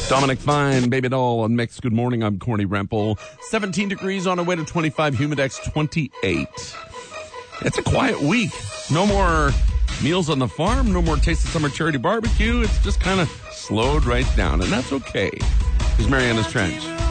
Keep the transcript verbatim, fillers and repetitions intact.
Dominic Fine, Baby Doll on Mix. Good morning, I'm Corny Rempel. seventeen degrees on our way to twenty-five, Humidex twenty-eight. It's a quiet week. No more meals on the farm, no more Taste of Summer Charity Barbecue. It's just kind of slowed right down, and that's okay. Here's Mariana's Trench.